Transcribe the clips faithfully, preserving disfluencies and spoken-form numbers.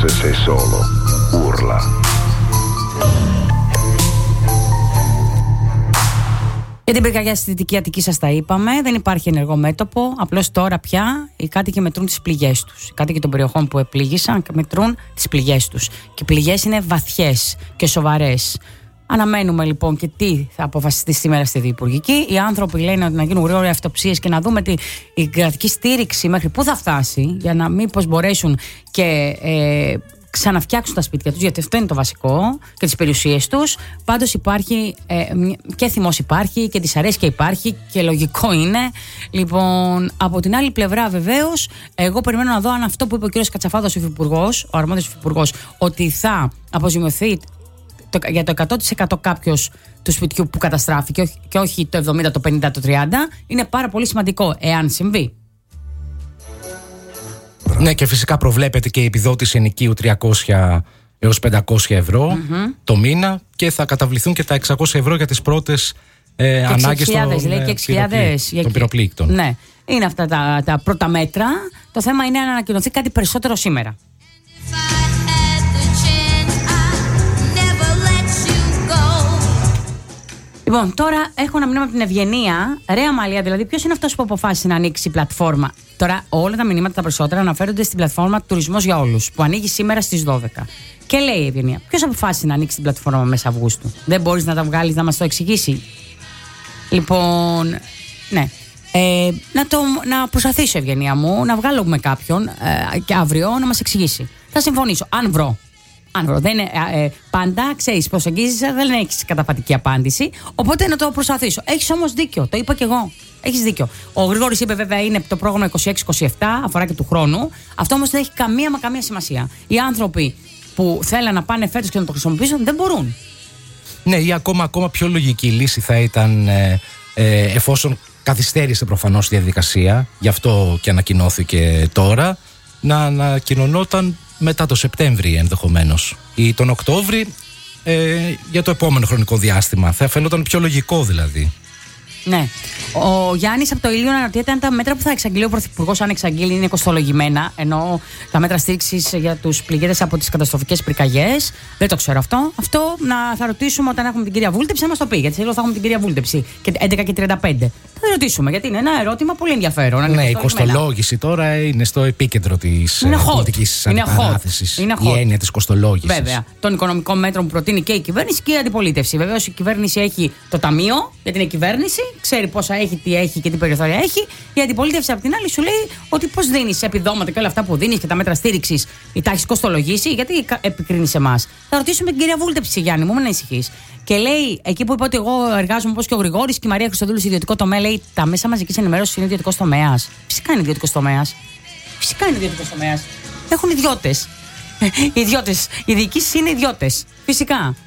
se sei solo, urla. Για την πυρκαγιά στη Δυτική Αττική σας τα είπαμε. Δεν υπάρχει ενεργό μέτωπο. Απλώς τώρα πια οι κάτοικοι μετρούν τις πληγές τους. Οι κάτοικοι των περιοχών που επλήγησαν μετρούν τις πληγές τους. Και οι πληγές είναι βαθιές και σοβαρές. Αναμένουμε λοιπόν και τι θα αποφασιστεί σήμερα στη Διυπουργική. Οι άνθρωποι λένε ότι να γίνουν γρήγορα αυτοψίες και να δούμε τη, η κρατική στήριξη μέχρι πού θα φτάσει, για να μήπως μπορέσουν και ε, ξαναφτιάξουν τα σπίτια τους, γιατί αυτό είναι το βασικό, και τις περιουσίες τους. Πάντως υπάρχει ε, και θυμός υπάρχει και δυσαρέσκεια υπάρχει και λογικό είναι. Λοιπόν, από την άλλη πλευρά βεβαίως, εγώ περιμένω να δω αν αυτό που είπε ο κ. Κατσαφάδος, ο υφυπουργός, ο αρμόδιος υφυπουργός, ότι θα αποζημιωθεί το, για το εκατό τοις εκατό κάποιος του σπιτιού που καταστράφηκε και όχι το εβδομήντα, το πενήντα, το τριάντα, είναι πάρα πολύ σημαντικό εάν συμβεί. Ναι, και φυσικά προβλέπεται και η επιδότηση ενοικίου τριακόσια έως πεντακόσια ευρώ mm-hmm. το μήνα, και θα καταβληθούν και τα εξακόσια ευρώ για τις πρώτες ε, ανάγκες των, λέει, και πυροπλή, των πυροπλήκτων. Ναι, είναι αυτά τα, τα πρώτα μέτρα. Το θέμα είναι να ανακοινωθεί κάτι περισσότερο σήμερα. Λοιπόν, τώρα έχω ένα μήνυμα από την Ευγενία. Ρε Αμαλία, δηλαδή, ποιος είναι αυτός που αποφάσισε να ανοίξει η πλατφόρμα? Τώρα, όλα τα μηνύματα τα περισσότερα αναφέρονται στην πλατφόρμα Τουρισμός για Όλους, που ανοίγει σήμερα στις δώδεκα. Και λέει η Ευγενία, ποιος αποφάσισε να ανοίξει την πλατφόρμα μέσα Αυγούστου? Δεν μπορείς να τα βγάλεις να μας το εξηγήσει? Λοιπόν, ναι. Ε, να, το, να προσπαθήσω, Ευγενία μου, να βγάλω με κάποιον ε, και αύριο να μας εξηγήσει. Θα συμφωνήσω, αν βρω. Αν βρω. Δεν είναι, ε, πάντα ξέρεις πώς αγγίζεις, δεν έχεις καταφατική απάντηση. Οπότε να το προσπαθήσω. Έχεις όμως δίκιο, το είπα και εγώ. Έχεις δίκιο. Ο Γρηγόρης είπε βέβαια είναι το πρόγραμμα είκοσι έξι είκοσι επτά, αφορά και του χρόνου. Αυτό όμως δεν έχει καμία μα καμία σημασία. Οι άνθρωποι που θέλουν να πάνε φέτος και να το χρησιμοποιήσουν δεν μπορούν. Ναι, ή ακόμα, ακόμα πιο λογική λύση θα ήταν ε, ε, εφόσον καθυστέρησε προφανώς η διαδικασία, γι' αυτό και ανακοινώθηκε τώρα, να ανακοινωνόταν μετά το Σεπτέμβρη ενδεχομένως ή τον Οκτώβρη ε, για το επόμενο χρονικό διάστημα. Θα φαινόταν πιο λογικό δηλαδή. Ναι. Ο Γιάννης από το Ήλιο αναρωτιέται αν τα μέτρα που θα εξαγγείλει ο Πρωθυπουργός, αν εξαγγείλει, είναι κοστολογημένα. Ενώ τα μέτρα στήριξης για τους πληγέντες από τις καταστροφικές πυρκαγιές. Δεν το ξέρω αυτό. Αυτό να θα ρωτήσουμε όταν έχουμε την κυρία Βούλτεψη, να μας το πει. Γιατί σε λίγο θα έχουμε την κυρία Βούλτεψη και έντεκα και τριάντα πέντε. Θα ρωτήσουμε, γιατί είναι ένα ερώτημα πολύ ενδιαφέρον. Ναι, η κοστολόγηση τώρα είναι στο επίκεντρο της πολιτικής αντιπαράθεσης. Η έννοια της κοστολόγησης. Βέβαια. Των οικονομικών μέτρων που προτείνει και η κυβέρνηση και η αντιπολίτευση. Βεβαίως η κυβέρνηση έχει το ταμείο, γιατί είναι κυβέρνηση, ξέρει πόσα έχει, τι έχει και τι περιθώρια έχει. Η αντιπολίτευση απ' την άλλη σου λέει ότι πώς δίνεις επιδόματα και όλα αυτά που δίνεις και τα μέτρα στήριξης, τα έχεις κοστολογήσει, γιατί επικρίνεις εμάς. Θα ρωτήσουμε την κυρία Βούλτεψη, Γιάννη μου, μην ανησυχείς. Και λέει, εκεί που είπε ότι εγώ εργάζομαι όπως και ο Γρηγόρης και η Μαρία Χριστοδούλου σε ιδιωτικό τομέα, λέει τα μέσα μαζικής ενημέρωσης είναι ιδιωτικός τομέας. Φυσικά είναι ιδιωτικός τομέας. Φυσικά είναι ιδιωτικός τομέας. Έχουν ιδιώτες. Οι ιδιώτες. Οι διοικήσεις είναι ιδιώτες. Φυσικά.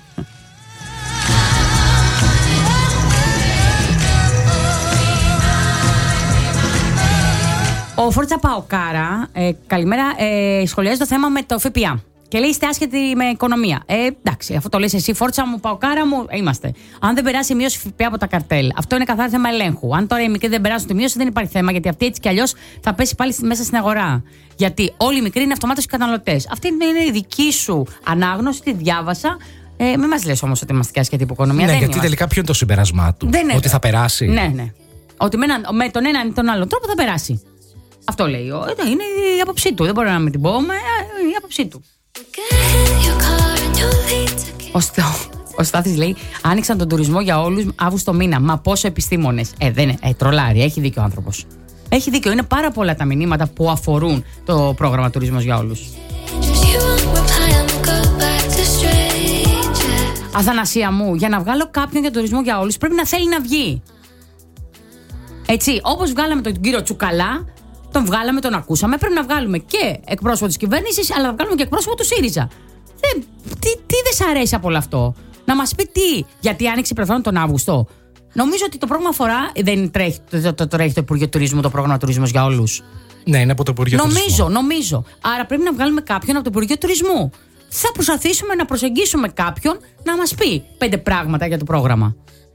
Ο Φόρτσα Παοκάρα, ε, καλημέρα, ε, σχολιάζει το θέμα με το ΦΠΑ. Και λέει είστε άσχετοι με οικονομία. Ε, εντάξει, αφού το λες εσύ, Φόρτσα μου, Παοκάρα μου, ε, είμαστε. Αν δεν περάσει η μείωση ΦΠΑ από τα καρτέλ, αυτό είναι καθαρό θέμα ελέγχου. Αν τώρα οι μικροί δεν περάσουν τη μείωση, δεν υπάρχει θέμα, γιατί αυτή έτσι κι αλλιώς θα πέσει πάλι μέσα στην αγορά. Γιατί όλοι οι μικροί είναι αυτομάτως οι καταναλωτές. Αυτή είναι η δική σου ανάγνωση, τη διάβασα. Ε, μην μας λες όμως ότι είμαστε και άσχετοι από οικονομία. Ναι, δεν γιατί τελικά ποιο είναι το συμπέρασμά του? Δεν ότι θα περάσει. Ναι, ναι. Ότι με, ένα, με τον έναν ή τον άλλον τρόπο θα περάσει. Αυτό λέει. Είναι η άποψή του. Δεν μπορώ να με την πω, μα είναι η άποψή του. Ο, Στά, ο Στάθης λέει: άνοιξαν τον τουρισμό για όλους Αύγουστο μήνα. Μα πόσο επιστήμονες. Ε, δεν είναι. Ε, τρολάρι. Έχει δίκιο ο άνθρωπος. Έχει δίκιο. Είναι πάρα πολλά τα μηνύματα που αφορούν το πρόγραμμα Τουρισμός για Όλους. Αθανασία μου, για να βγάλω κάποιον για τουρισμό για όλους πρέπει να θέλει να βγει. Έτσι, όπως βγάλαμε τον κύριο Τσουκαλά, τον βγάλαμε, τον ακούσαμε. Πρέπει να βγάλουμε και εκπρόσωπο της κυβέρνησης, αλλά να βγάλουμε και εκπρόσωπο του ΣΥΡΙΖΑ. Δεν, τι, τι δεν σ' αρέσει από όλο αυτό? Να μας πει τι, γιατί άνοιξε η πλατφόρμα τον Αύγουστο. Νομίζω ότι το πρόγραμμα αφορά. Δεν τρέχει το, το, το, τρέχει το Υπουργείο Τουρισμού, το πρόγραμμα Τουρισμός για Όλους. Ναι, είναι από το Υπουργείο Νομίζω, Τουρισμού. νομίζω. Άρα πρέπει να βγάλουμε κάποιον από το Υπουργείο Τουρισμού. Θα προσπαθήσουμε να προσεγγίσουμε κάποιον να μας πει πέντε πράγματα για το πρόγραμμα.